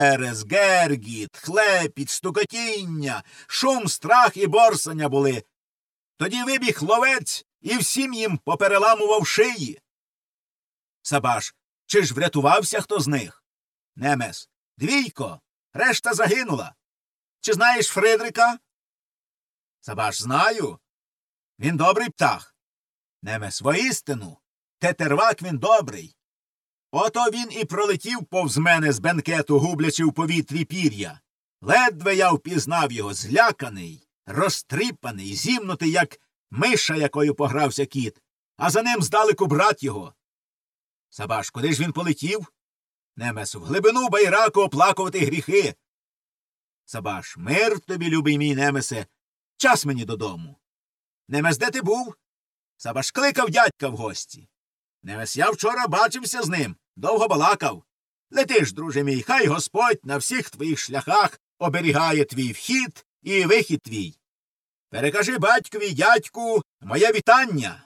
Ерес, гергіт, хлепіт, стукотіння, шум, страх і борсання були. Тоді вибіг ловець і всім їм попереламував шиї. Сабаш, чи ж врятувався хто з них? Немес. Двійко, решта загинула. Чи знаєш Фридрика? Сабаш, знаю. Він добрий птах. Немес, воістину. Тетервак він добрий. Ото він і пролетів повз мене з бенкету, гублячи в повітрі пір'я. Ледве я впізнав його, зляканий, розтріпаний, зімнутий, як миша, якою погрався кіт, а за ним здалеку брат його. Сабаш, куди ж він полетів? Немес, в глибину байраку оплакувати гріхи. Сабаш, мир тобі, любий мій Немесе, час мені додому. Немес, де ти був? Сабаш, кликав дядька в гості. Немес, я вчора бачився з ним, довго балакав. Летиш, друже мій, хай Господь на всіх твоїх шляхах оберігає твій вхід і вихід твій. Перекажи батькові й дядьку моє вітання.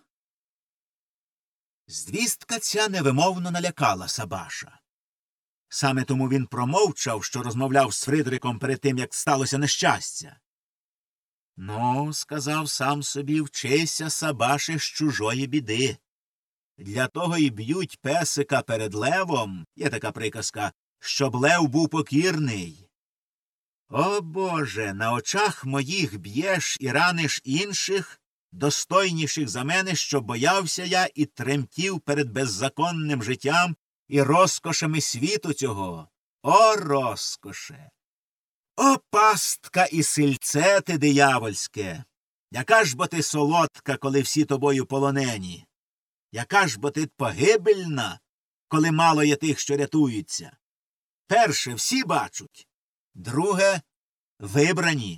Звістка ця невимовно налякала Сабаша. Саме тому він промовчав, що розмовляв з Фридриком перед тим, як сталося нещастя. Ну, сказав сам собі, вчися, Сабаше, з чужої біди. Для того і б'ють песика перед левом, є така приказка, щоб лев був покірний. О, Боже, на очах моїх б'єш і раниш інших, достойніших за мене, що боявся я і тремтів перед беззаконним життям і розкошами світу цього. О, розкоше! О, пастка і сильце ти диявольське! Яка ж бо ти солодка, коли всі тобою полонені! Яка ж бо ти погибельна, коли мало є тих, що рятуються! Перше, всі бачуть, друге — вибрані.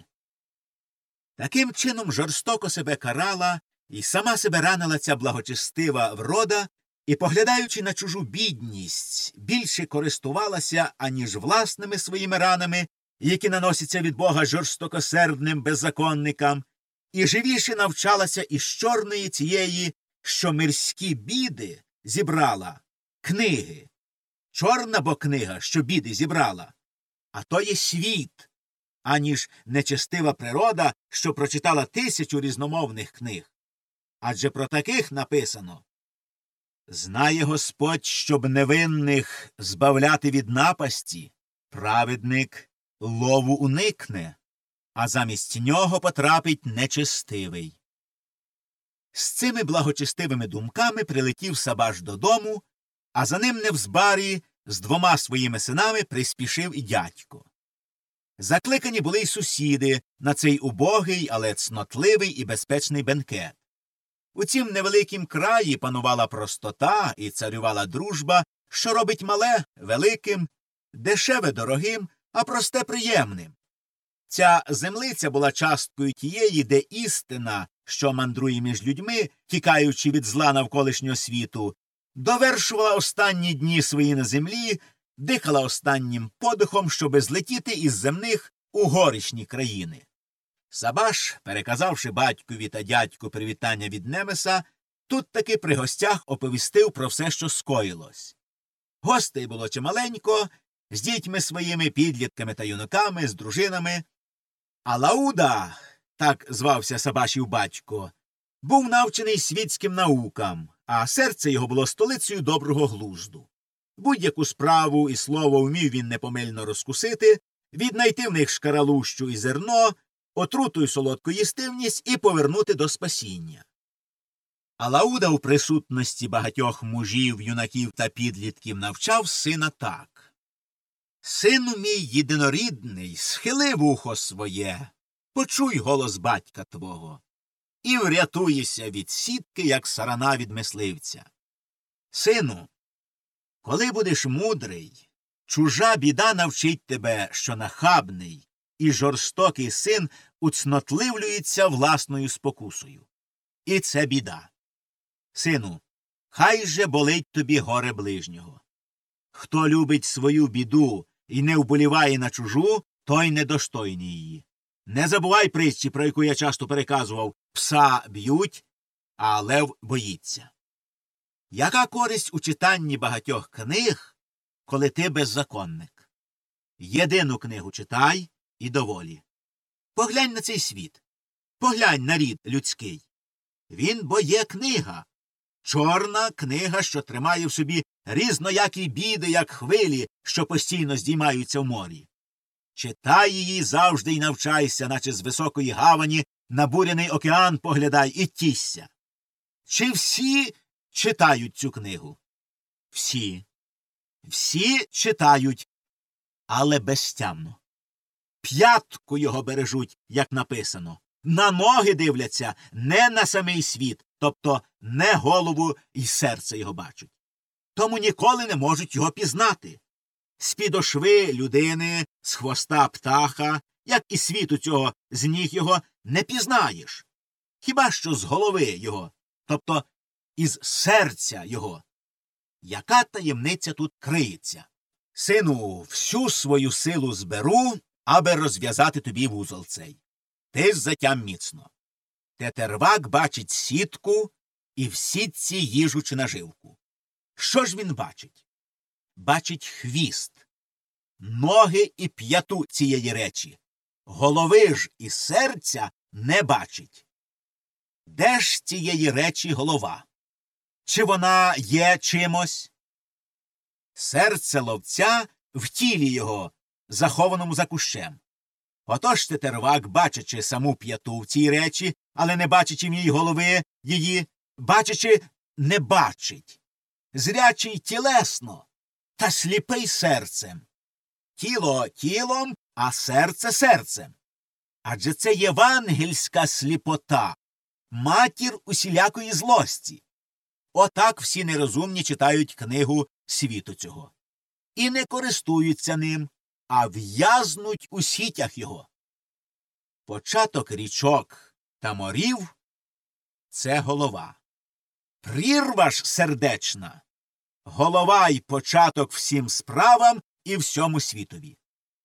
Таким чином жорстоко себе карала і сама себе ранила ця благочестива врода, і, поглядаючи на чужу бідність, більше користувалася, аніж власними своїми ранами, які наносяться від Бога жорстокосердним беззаконникам, і живіше навчалася із чорної цієї, що мирські біди зібрала, книги. Чорна бо книга, що біди зібрала, а то є світ, аніж нечестива природа, що прочитала 1000 різномовних книг. Адже про таких написано: «Знає Господь, щоб невинних збавляти від напасті, праведник лову уникне, а замість нього потрапить нечестивий». З цими благочестивими думками прилетів Сабаш додому, а за ним невзбарі з 2 своїми синами приспішив і дядько. Закликані були й сусіди на цей убогий, але цнотливий і безпечний бенкет. У цім невеликім краї панувала простота і царювала дружба, що робить мале великим, дешеве дорогим, а просте приємним. Ця землиця була часткою тієї, де істина, що мандрує між людьми, тікаючи від зла навколишнього світу, довершувала останні дні свої на землі, дихала останнім подихом, щоби злетіти із земних у горішні країни. Сабаш, переказавши батькові та дядьку привітання від Немеса, тут таки при гостях оповістив про все, що скоїлось. Гостей було чималенько, з дітьми своїми, підлітками та юнаками, з дружинами. А Лауда, так звався Сабашів батько, був навчений світським наукам, а серце його було столицею доброго глузду. Будь-яку справу і слово вмів він непомильно розкусити, віднайти в них шкаралущу і зерно, отруту й солодку їстивність і повернути до спасіння. А Лауда у присутності багатьох мужів, юнаків та підлітків навчав сина так: «Сину мій єдинорідний, схили вухо своє, почуй голос батька твого, і врятуєшся від сітки, як сарана від мисливця. Сину, коли будеш мудрий, чужа біда навчить тебе, що нахабний і жорстокий син уцнотливлюється власною спокусою. І це біда. Сину, хай же болить тобі горе ближнього. Хто любить свою біду і не вболіває на чужу, той недостойний її. Не забувай притчі, про яку я часто переказував: пса б'ють, а лев боїться. Яка користь у читанні багатьох книг, коли ти беззаконник? Єдину книгу читай і доволі. Поглянь на цей світ. Поглянь на рід людський. Він бо є книга. Чорна книга, що тримає в собі різноякі біди, як хвилі, що постійно здіймаються в морі. Читай її завжди й навчайся, наче з високої гавані на буряний океан поглядай і тісся. Чи всі читають цю книгу? Всі. Всі читають, але безтямно. П'ятку його бережуть, як написано. На ноги дивляться, не на самий світ, тобто не голову і серце його бачать. Тому ніколи не можуть його пізнати. З підошви людини, з хвоста птаха, як і світу цього, з ніг його, не пізнаєш. Хіба що з голови його, тобто із серця його. Яка таємниця тут криється? Сину, всю свою силу зберу, аби розв'язати тобі вузол цей. Ти ж затям міцно. Тетервак бачить сітку і в сітці їжу чи наживку. Що ж він бачить? Бачить хвіст, ноги і п'яту цієї речі. Голови ж і серця не бачить. Де ж цієї речі голова? Чи вона є чимось? Серце ловця в тілі його, захованому за кущем. Отож тетервак, бачачи саму п'яту в цій речі, але не бачачи в ній голови її, бачачи, не бачить. Зрячий тілесно, та сліпий серцем. Тіло тілом, а серце серцем. Адже це євангельська сліпота, матір усілякої злості. Отак всі нерозумні читають книгу світу цього. І не користуються ним, а в'язнуть у сітях його. Початок річок та морів – це голова. Прірва ж сердечна – голова й початок всім справам і всьому світові.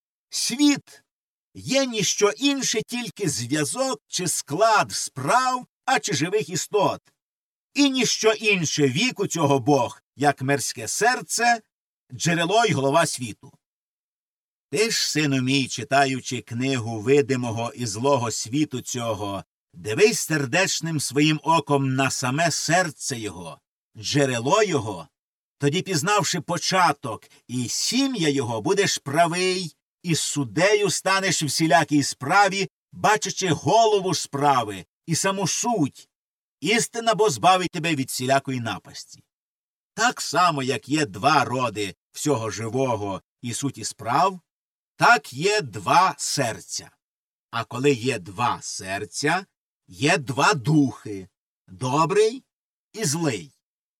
Світ є ніщо інше, тільки зв'язок чи склад справ, а чи живих істот. І ніщо інше віку цього Бог, як мирське серце, джерело й голова світу. Ти ж, сину мій, читаючи книгу видимого і злого світу цього, дивись сердечним своїм оком на саме серце його, джерело його, тоді, пізнавши початок і сім'я його, будеш правий, і суддею станеш всілякій справі, бачачи голову справи і саму суть. Істина бо збавить тебе від всілякої напасті. Так само, як є два роди всього живого і суті справ, так є два серця. А коли є два серця, є два духи – добрий і злий,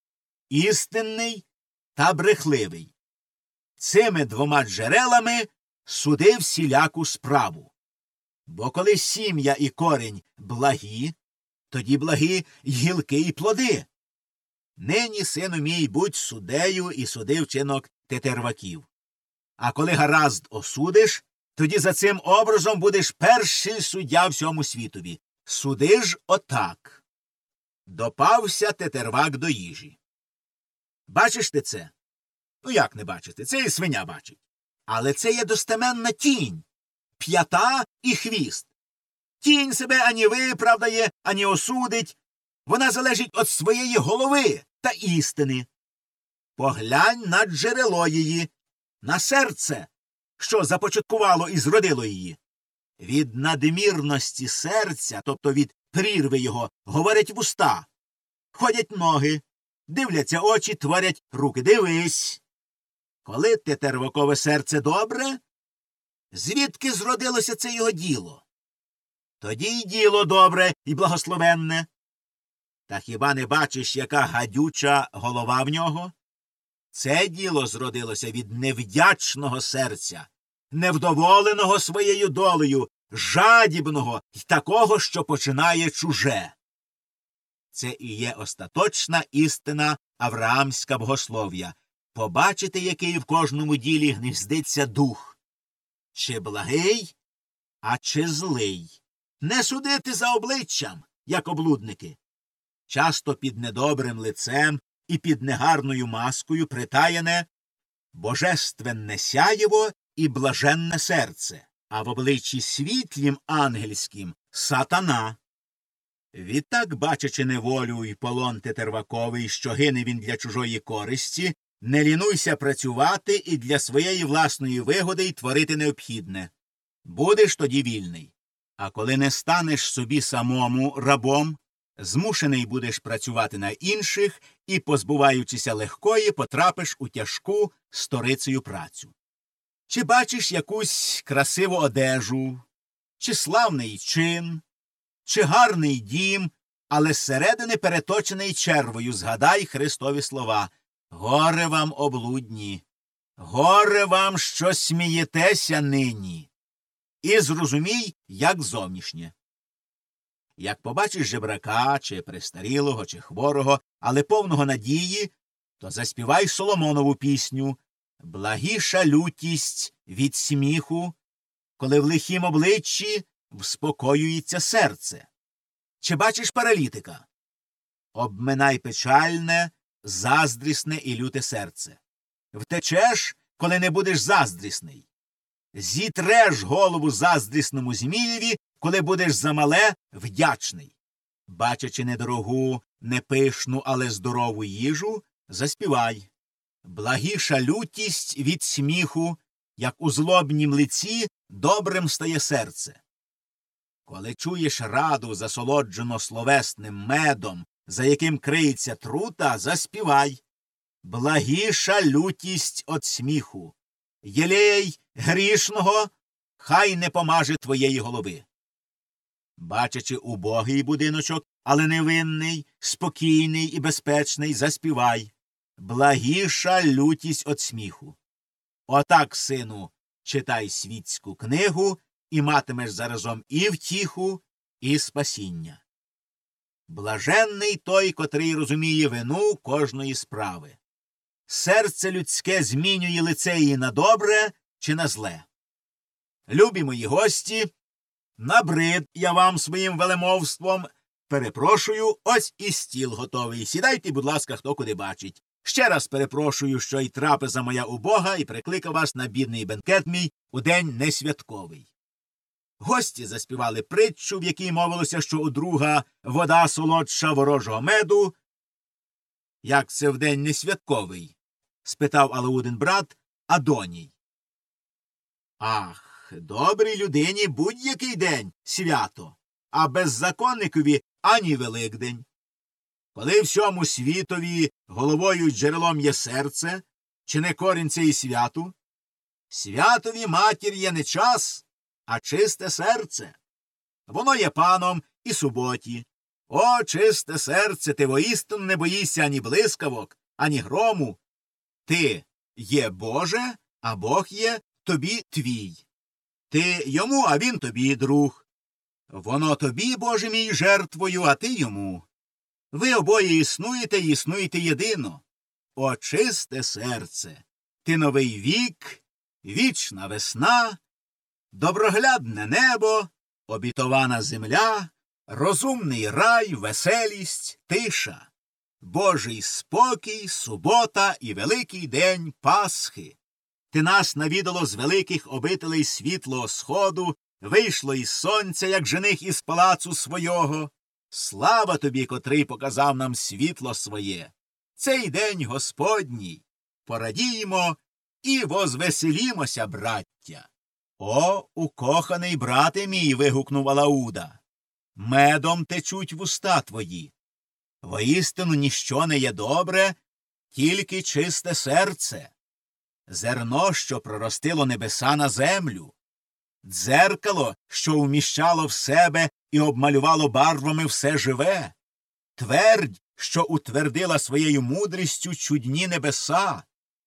істинний та брехливий. Цими двома джерелами суди всіляку справу. Бо коли сім'я і корінь благі, тоді благі й гілки і плоди. Нині, сину мій, будь суддею і суди вчинок тетерваків. А коли гаразд осудиш, тоді за цим образом будеш перший суддя всьому світові. Суди ж отак. Допався тетервак до їжі. Бачиш ти це? Ну як не бачити? Це і свиня бачить. Але це є достеменна тінь. П'ята і хвіст. Тінь себе ані виправдає, ані осудить. Вона залежить від своєї голови та істини. Поглянь на джерело її, на серце, що започаткувало і зродило її. Від надмірності серця, тобто від прірви його, говорять вуста. Ходять ноги, дивляться очі, творять руки. Дивись. Коли тетервакове серце добре, звідки зродилося це його діло? Тоді й діло добре і благословенне. Та хіба не бачиш, яка гадюча голова в нього? Це діло зродилося від невдячного серця, невдоволеного своєю долею, жадібного й такого, що починає чуже. Це і є остаточна істина авраамська богослов'я – побачити, який в кожному ділі гніздиться дух. Чи благий, а чи злий. Не судити за обличчям, як облудники. Часто під недобрим лицем і під негарною маскою притаєне божественне сяєво і блаженне серце, а в обличчі світлім ангельським – сатана. Відтак, бачачи неволю й полон тетерваковий, що гине він для чужої користі, не лінуйся працювати і для своєї власної вигоди й творити необхідне. Будеш тоді вільний. А коли не станеш собі самому рабом, змушений будеш працювати на інших і, позбуваючися легкої, потрапиш у тяжку сторицею працю. Чи бачиш якусь красиву одежу, чи славний чин, чи гарний дім, але зсередини переточений червою, згадай Христові слова: «Горе вам, облудні! Горе вам, що смієтеся нині!» І зрозумій, як зовнішнє. Як побачиш жебрака, чи престарілого, чи хворого, але повного надії, то заспівай Соломонову пісню «Благіша лютість від сміху, коли в лихім обличчі вспокоюється серце». Чи бачиш паралітика? Обминай печальне, заздрісне і люте серце. Втечеш, коли не будеш заздрісний. Зітреш голову заздрісному змієві, коли будеш замале вдячний. Бачачи недорогу, не пишну, але здорову їжу, заспівай. Благіша лютість від сміху, як у злобнім лиці добрим стає серце. Коли чуєш раду, засолоджено словесним медом, за яким криється трута, заспівай. Благіша лютість от сміху. Єлей грішного, хай не помаже твоєї голови. Бачачи убогий будиночок, але невинний, спокійний і безпечний, заспівай. Благіша лютість от сміху. Отак, сину, читай світську книгу, і матимеш заразом і втіху, і спасіння. Блаженний той, котрий розуміє вину кожної справи. Серце людське змінює лице її на добре чи на зле. Любі мої гості, набрид я вам своїм велемовством. Перепрошую, ось і стіл готовий. Сідайте, будь ласка, хто куди бачить. Ще раз перепрошую, що й трапеза моя убога, і прикликав вас на бідний бенкет мій у день несвятковий. Гості заспівали притчу, в якій мовилося, що у друга вода солодша ворожого меду. Як це в день несвятковий? Спитав Алаудин брат Адоній. Ах, добрій людині будь-який день свято, а беззаконникові ані Великдень. Коли всьому світові головою й джерелом є серце, чи не корінь це і святу? Святові матір є не час, а чисте серце. Воно є паном і суботі. О, чисте серце, ти воістину не боїшся ані блискавок, ані грому. Ти є Боже, а Бог є тобі твій. Ти йому, а він тобі друг. Воно тобі, Боже мій, жертвою, а ти йому. Ви обоє існуєте і існуєте єдино. О, чисте серце, ти новий вік, вічна весна, доброглядне небо, обітована земля, розумний рай, веселість, тиша, Божий спокій, субота і великий день Пасхи. Ти нас навідало з великих обителей світлого сходу, вийшло із сонця, як жених із палацу свого. Слава тобі, котрий показав нам світло своє. Цей день Господній. Порадіємо і возвеселімося, браття. О, укоханий брате мій, вигукнув Алауда. Медом течуть вуста твої. Воістину ніщо не є добре, тільки чисте серце. Зерно, що проростило небеса на землю. Дзеркало, що вміщало в себе і обмалювало барвами все живе. Твердь, що утвердила своєю мудрістю чудні небеса.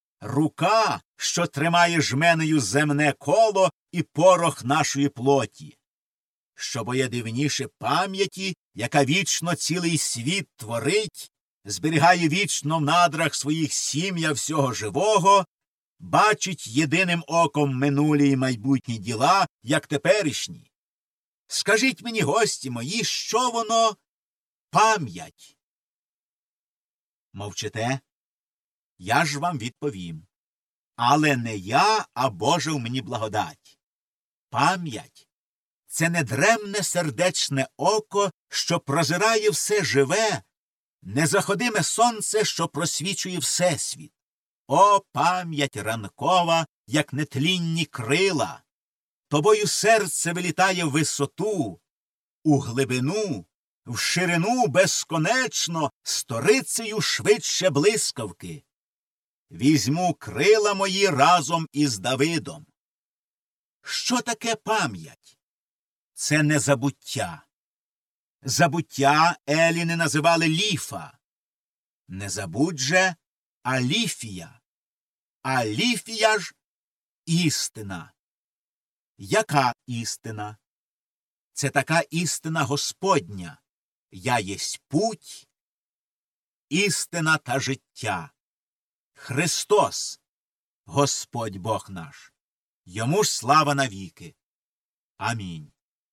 Рука, що тримає жменею земне коло і порох нашої плоті. Що боє дивніше пам'яті, яка вічно цілий світ творить, зберігає вічно в надрах своїх сім'я всього живого, бачить єдиним оком минулі й майбутні діла, як теперішні. Скажіть мені, гості мої, що воно пам'ять? Мовчите? Я ж вам відповім. Але не я, а Божа в мені благодать. Пам'ять – це недремне сердечне око, що прозирає все живе, незаходиме сонце, що просвічує всесвіт. О, пам'ять ранкова, як нетлінні крила! Тобою серце вилітає в висоту, у глибину, в ширину безконечно, сторицею швидше блискавки. Візьму крила мої разом із Давидом. Що таке пам'ять? Це не забуття. Забуття еліни називали ліфа. Не забудь же, а ліфія. А ліфія ж істина. Яка істина? Це така істина Господня. Я єсть путь, істина та життя. Христос, Господь Бог наш. Йому ж слава навіки. Амінь.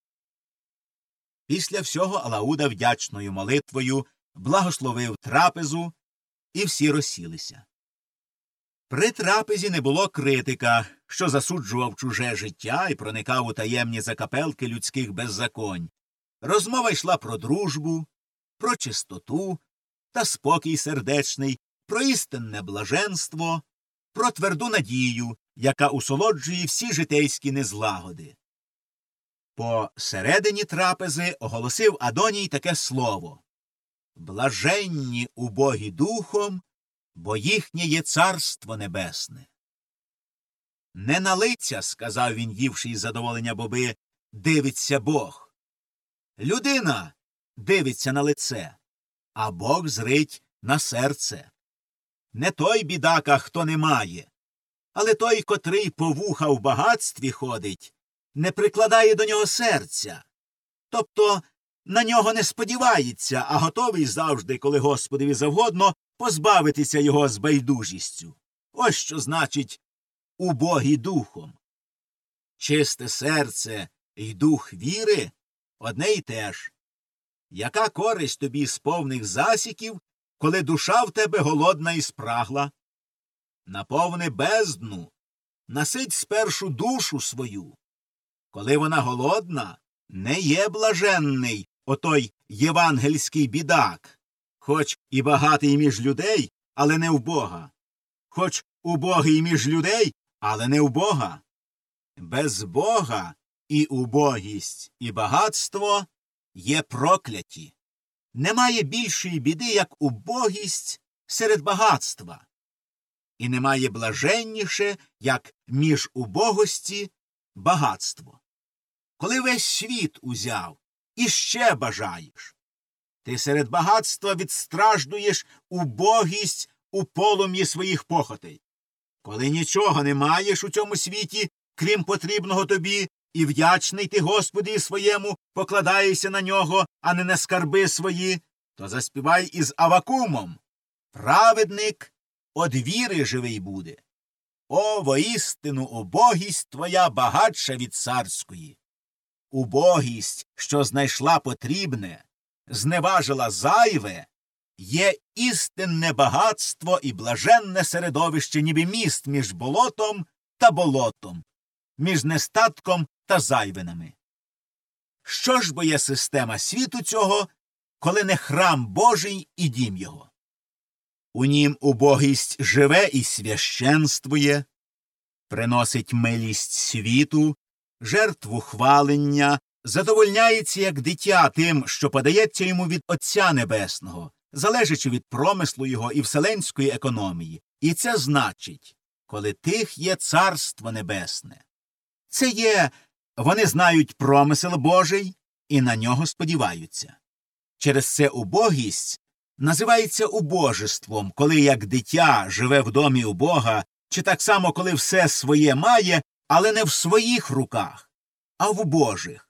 Після всього Алауда вдячною молитвою благословив трапезу, і всі розсілися. При трапезі не було критика, що засуджував чуже життя і проникав у таємні закапелки людських беззаконь. Розмова йшла про дружбу, про чистоту та спокій сердечний, про істинне блаженство, про тверду надію, яка усолоджує всі житейські незлагоди. По середині трапези оголосив Адоній таке слово: «Блаженні убогі духом, бо їхнє є царство небесне». «Не на лиця, – сказав він, ївши із задоволення боби, – дивиться Бог. Людина дивиться на лице, а Бог зрить на серце. Не той бідака, хто не має, але той, котрий по вуха в багатстві ходить, не прикладає до нього серця, тобто на нього не сподівається, а готовий завжди, коли Господові завгодно, позбавитися його з байдужістю. Ось що значить убогий духом. Чисте серце й дух віри – одне й те ж. Яка користь тобі з повних засіків, коли душа в тебе голодна і спрагла? Наповни бездну, насить спершу душу свою. Коли вона голодна, не є блаженний отой євангельський бідак, хоч і багатий між людей, але не в Бога, хоч убогий між людей, але не в Бога. Без Бога і убогість, і багатство є прокляті. Немає більшої біди, як убогість серед багатства. І немає блаженніше, як між убогості багатство. Коли весь світ узяв, і ще бажаєш, ти серед багатства відстраждуєш убогість у полум'ї своїх похотей. Коли нічого не маєш у цьому світі, крім потрібного тобі, і вдячний ти Господі своєму, покладаєшся на нього, а не на скарби свої, то заспівай із Авакумом: «Праведник од віри живий буде. О, воістину, убогість твоя багатша від царської. Убогість, що знайшла потрібне, зневажила зайве, є істинне багатство і блаженне середовище, ніби міст між болотом та болотом, між нестатком та зайвинами. Що ж бо є система світу цього, коли не храм Божий і дім його? У нім убогість живе і священствує, приносить милість світу, жертву хвалення, задовольняється як дитя тим, що подається йому від Отця Небесного, залежачи від промислу його і вселенської економії. І це значить, коли тих є Царство Небесне. Це є, вони знають промисел Божий і на нього сподіваються. Через це убогість називається убожеством, коли як дитя живе в домі у Бога, чи так само, коли все своє має, але не в своїх руках, а в Божих.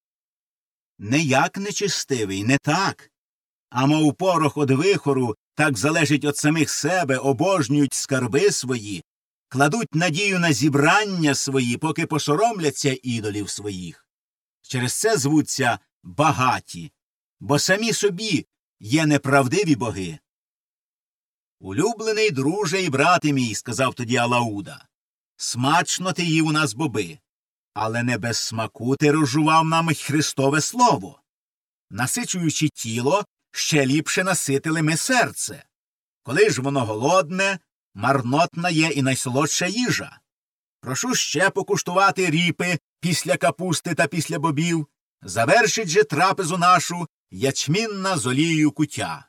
Не як нечистивий, не так, а мов порох од вихору, так залежить від самих себе, обожнюють скарби свої, кладуть надію на зібрання свої, поки посоромляться ідолів своїх. Через це звуться багаті, бо самі собі є неправдиві боги. «Улюблений друже і брате мій», – сказав тоді Алауда, смачно ти їв у нас боби, але не без смаку ти розжував нам Христове слово. Насичуючи тіло, ще ліпше наситили ми серце. Коли ж воно голодне, марнотна є і найсолодша їжа. Прошу ще покуштувати ріпи після капусти та після бобів. Завершить же трапезу нашу ячмінна з олією куття.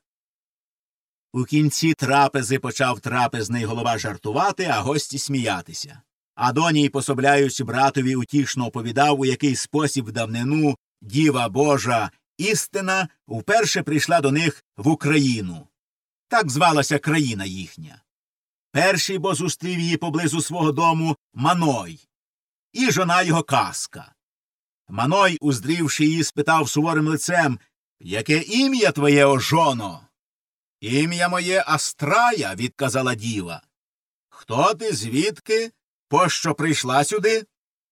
У кінці трапези почав трапезний голова жартувати, а гості сміятися. Адоній, пособляючи братові, утішно оповідав, у який спосіб в давнину Діва Божа істина вперше прийшла до них в Україну. Так звалася країна їхня. Перший бо зустрів її поблизу свого дому Маной, і жона його Каска. Маной, уздрівши її, спитав суворим лицем: «Яке ім'я твоє, о жоно?» «Ім'я моє Астрая», – відказала діва. «Хто ти, звідки? Пощо прийшла сюди?»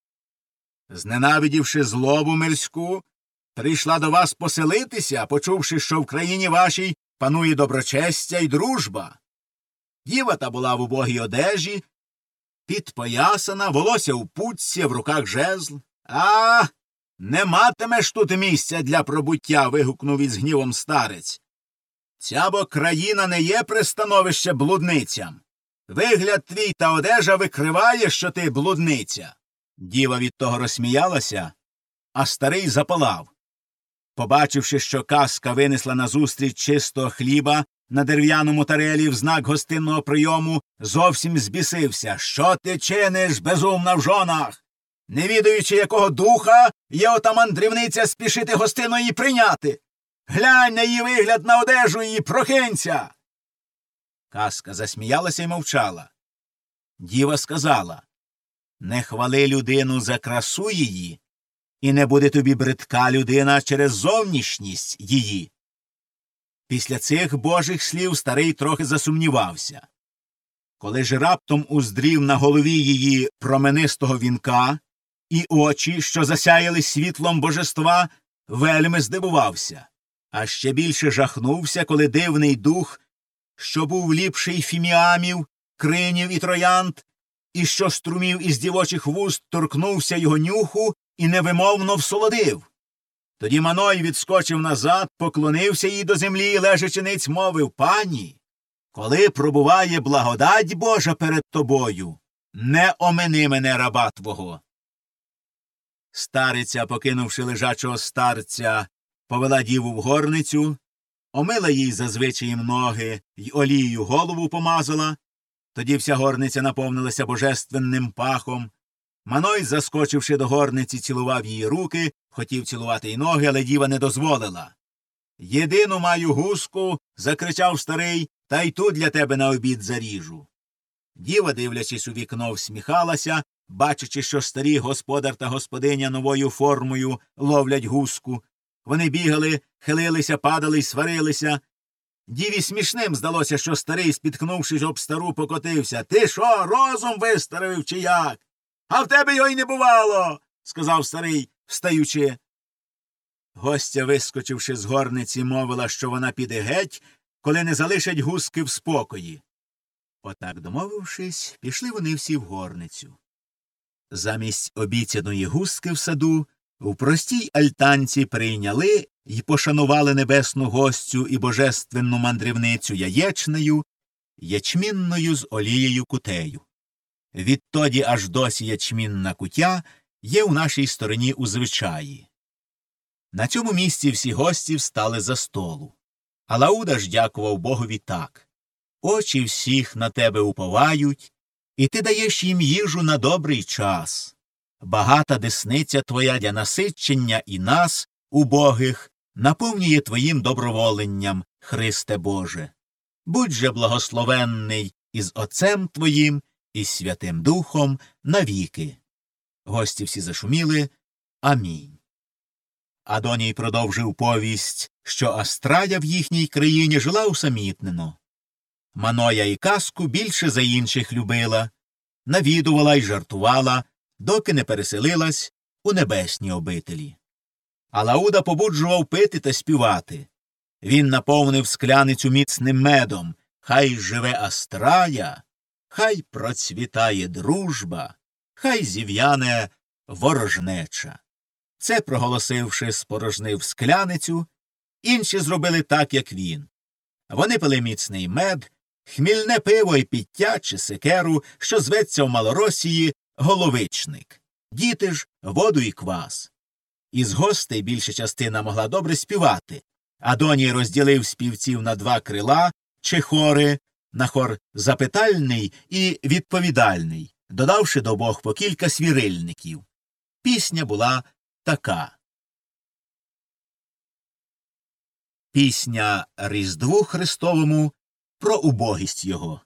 «Зненавидівши злобу мирську, прийшла до вас поселитися, почувши, що в країні вашій панує доброчестя й дружба». Діва та була в убогій одежі, підпоясана, волосся в путці, в руках жезл. «А, не матимеш тут місця для пробуття», – вигукнув із гнівом старець. «Ця бо країна не є пристановище блудницям. Вигляд твій та одежа викриває, що ти блудниця». Діва від того розсміялася, а старий запалав. Побачивши, що Каска винесла назустріч чистого хліба на дерев'яному тарелі в знак гостинного прийому, зовсім збісився. «Що ти чиниш, безумна в жонах? Не відаючи, якого духа є ота мандрівниця спішити гостину її прийняти? Глянь на її вигляд, на одежу її, прокинься!» Каска засміялася й мовчала. Діва сказала: «Не хвали людину за красу її, і не буде тобі бридка людина через зовнішність її». Після цих божих слів старий трохи засумнівався. Коли ж раптом уздрів на голові її променистого вінка і очі, що засяяли світлом божества, вельми здивувався. А ще більше жахнувся, коли дивний дух, що був ліпший фіміамів, кринів і троянд, і що струмів із дівочих вуст, торкнувся його нюху і невимовно всолодив. Тоді Маной відскочив назад, поклонився їй до землі і, лежачи ниць, мовив: «Пані, коли пробуває благодать Божа перед тобою, не омини мене, раба твого». Стариця, покинувши лежачого старця, повела діву в горницю, омила їй зазвичаєм ноги й олією голову помазала. Тоді вся горниця наповнилася божественним пахом. Маной, заскочивши до горниці, цілував її руки, хотів цілувати й ноги, але діва не дозволила. «Єдину маю гуску», – закричав старий, – «та й ту для тебе на обід заріжу». Діва, дивлячись у вікно, всміхалася, бачачи, що старі господар та господиня новою формою ловлять гуску. Вони бігали, хилилися, падали й сварилися. Діві смішним здалося, що старий, спіткнувшись об стару, покотився. «Ти що, розум вистаривив чи як? А в тебе його й не бувало», – сказав старий, встаючи. Гостя, вискочивши з горниці, мовила, що вона піде геть, коли не залишать гуски в спокої. Отак, домовившись, пішли вони всі в горницю. Замість обіцяної гуски в саду в простій альтанці прийняли й пошанували небесну гостю і божественну мандрівницю яєчнею, ячмінною з олією кутею. Відтоді аж досі ячмінна кутя є у нашій стороні у звичаї. На цьому місці всі гості встали за столу. А Лауда ж дякував Богові так: «Очі всіх на тебе уповають, і ти даєш їм їжу на добрий час. Багата десниця твоя для насичення і нас, убогих, наповнює твоїм доброволенням, Христе Боже. Будь же благословенний із Отцем твоїм і Святим Духом навіки». Гості всі зашуміли «Амінь». Адоній продовжив повість, що Астрая в їхній країні жила усамітнено. Маноя і Каску більше за інших любила, навідувала й жартувала, доки не переселилась у небесні обителі. А Лауда побуджував пити та співати. Він наповнив скляницю міцним медом. «Хай живе Астрая, Хай процвітає дружба, хай зів'яне ворожнеча. Це, проголосивши, спорожнив скляницю, інші зробили так, як він. Вони пили міцний мед, хмільне пиво і пиття чи секеру, що зветься в Малоросії головичник. Діти ж воду і квас. Із гостей більша частина могла добре співати. Адоній розділив співців на два крила чи хори, на хор запитальний і відповідальний, додавши до обох по кілька свірильників. Пісня була така. Пісня Різдву Христовому про убогість його.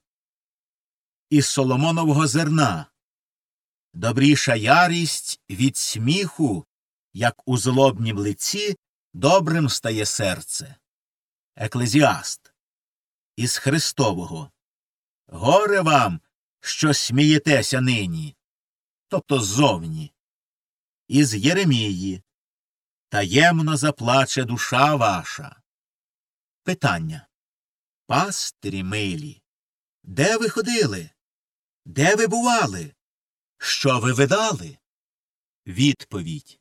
Із Соломонового зерна. Добріша ярість від сміху, як у злобнім лиці добрим стає серце. Еклезіаст. Із Христового. Горе вам, що смієтеся нині, тобто ззовні. Із Єремії. Таємно заплаче душа ваша. Питання. Пастирі милі, де ви ходили? Де ви бували? Що ви видали? Відповідь.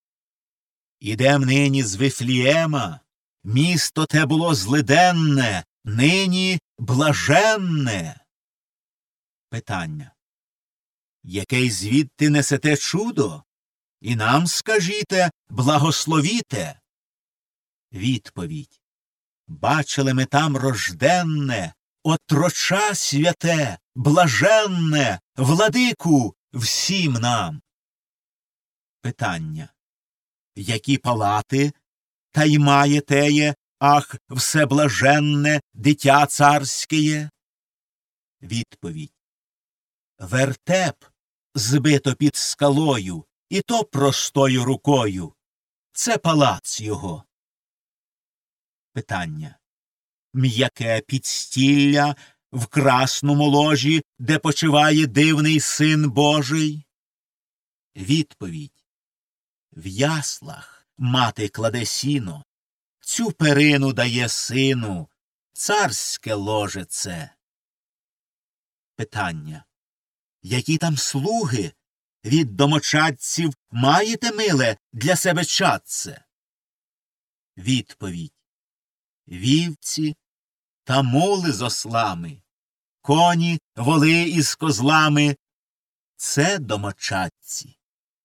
Ідем нині з Вифлієма, місто те було злиденне, нині блаженне. Питання. Який звідти несете чудо? І нам скажіте, благословіте. Відповідь. Бачили ми там рожденне, отроча святе, блаженне, владику всім нам. Питання. Які палати, та й має теє, ах, всеблаженне, дитя царське? Відповідь. Вертеп збито під скалою, і то простою рукою. Це палац його. Питання. М'яке підстілля в красному ложі, де почиває дивний Син Божий? Відповідь. В яслах мати кладе сіно, цю перину дає сину, царське ложе це. Питання. Які там слуги? Від домочадців маєте, миле, для себе чадце? Відповідь. Вівці та мули з ослами, коні, воли із козлами – це домочадці.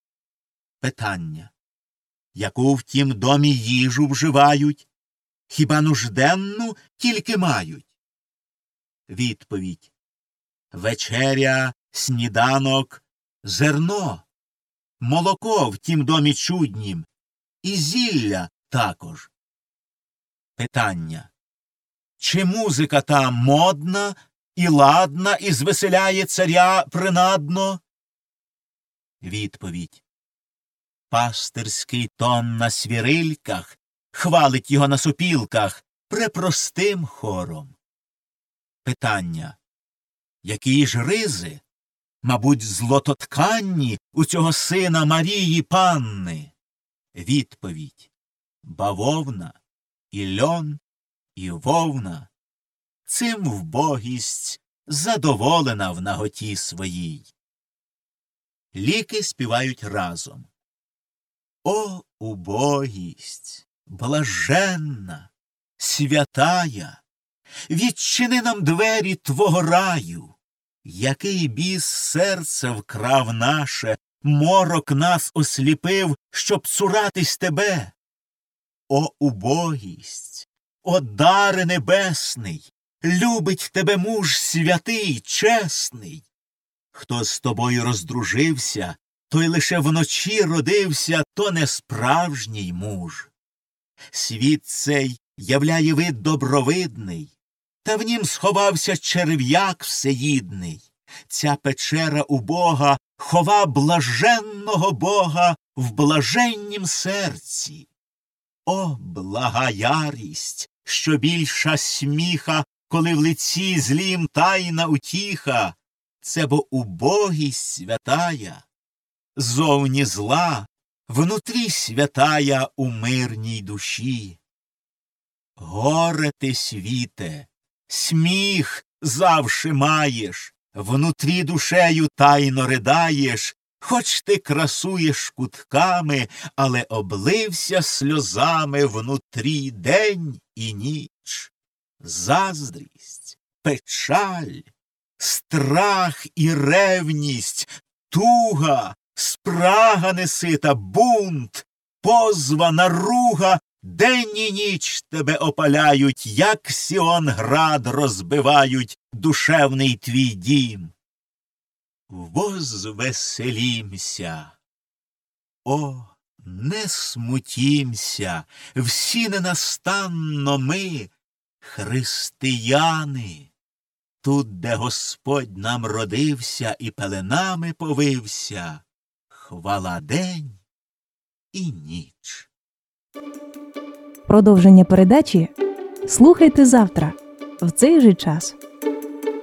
Питання. Яку в тім домі їжу вживають? Хіба нужденну тільки мають? Відповідь. Вечеря, сніданок, зерно, молоко в тім домі чуднім, і зілля також. Питання. Чи музика там модна і ладна, і звеселяє царя принадно? Відповідь. Пастирський тон на свірильках хвалить його на сопілках препростим хором. Питання. Які ж ризи? Мабуть, злототканні у цього сина Марії Панни? Відповідь. Бавовна, і льон, і вовна. Цим вбогість задоволена в наготі своїй. Ліки співають разом. О, убогість, блаженна, святая, відчини нам двері твого раю. Який біс серце вкрав наше, морок нас осліпив, щоб цуратись тебе. О, убогість, о, даре небесний, любить тебе муж святий, чесний. Хто з тобою роздружився, той лише вночі родився, то не справжній муж. Світ цей являє вид добровидний, та в нім сховався черв'як всеїдний. Ця печера убога хова блаженного Бога в блаженнім серці. О, блага ярість, що більша сміха, коли в лиці злім тайна утіха, це бо убогість святая, зовні зла, внутрі святая у мирній душі. Горе ти, світе, сміх завше маєш, внутрі душею тайно ридаєш, хоч ти красуєш кутками, але облився сльозами внутрі день і ніч. Заздрість, печаль, страх і ревність, туга, спрага несита, бунт, позва, наруга, день і ніч тебе опаляють, як Сіон-град розбивають душевний твій дім. Возвеселімся, о, не смутімся, всі ненастанно ми, християни, тут, де Господь нам родився і пеленами повився, хвала день і ніч. Продовження передачі слухайте завтра в цей же час.